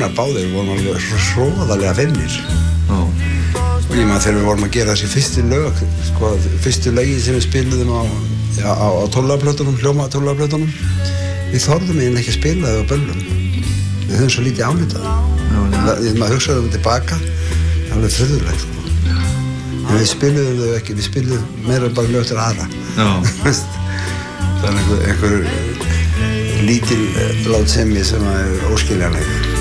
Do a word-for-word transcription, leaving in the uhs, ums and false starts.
feinar báðir, við vorum alveg hróðalega feimnir. Já. Og ég maður þegar við vorum að gera þessi fyrstu lög, sko, fyrstu lögin sem við spiluðum á, já, á, á tólfaraplötunum, hljóma tólfaraplötunum, við þorðum eiginlega ekki að spila það á böllum. Við höfum svo lítið álitað. Þegar maður hugsaði um tilbaka, það var alveg furðulegt, sko. En við spiluðum þau ekki, við spiluðum meira bara lög til aðra. Já. Það er einhver, einhver lítil látsemi sem er óskiljanleg.